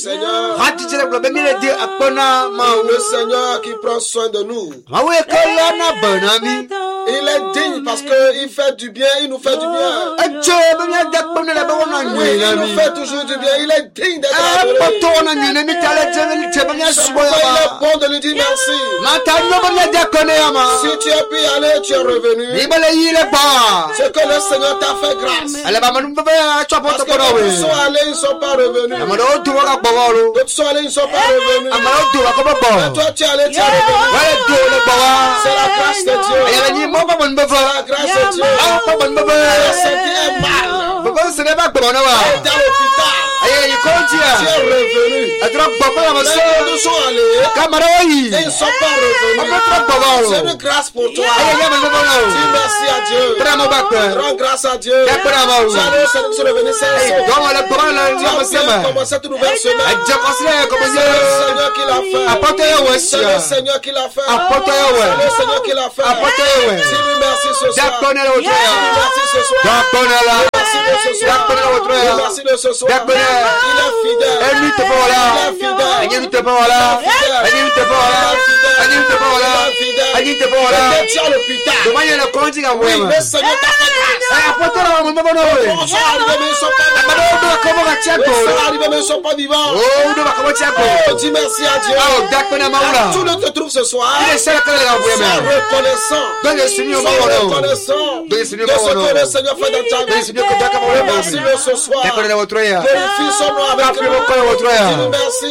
Seigneur, le Seigneur qui prend soin de nous. Il est digne parce qu'il fait du bien, il nous fait du bien. Oui, il nous fait toujours du bien. Il est digne d'être adoré. C'est pourquoi il est bon de lui dire merci. Si tu as pu y aller, tu es revenu. C'est que le Seigneur t'a fait grâce. Parce que d'autres sont allés, ils ne sont pas revenus. D'autres sont allés, ils ne sont pas revenus. Mais toi, tu es allé, tu es revenu. C'est la grâce de Dieu. C'est la grâce de Dieu. Ce qui est mal. Tu es à l'hôpital. Tu es revenu. Nous sommes allés. Et ils ne sont pas revenus. C'est une grâce pour toi. Dis merci à Dieu. Rends grâce à Dieu. Tu es revenu. C'est commencé cette nouvelle semaine. C'est le Seigneur qui l'a fait. C'est le Seigneur qui l'a fait. C'est le Seigneur qui l'a fait. Dis-lui merci ce soir. Dis-lui merci ce soir. Merci de ce soir. Il est fidèle. Il est fidèle. Tu es à l'hôpital. Oui, le Seigneur t'a fait grâce. Ils ne sont pas vivants. Dis merci à Dieu. Tout le te trouve ce soir. Sois reconnaissant. De ce que le Seigneur fait dans ta vie. Remercie-le ce soir. Glorifie son nom avec nous. Dis-lui merci.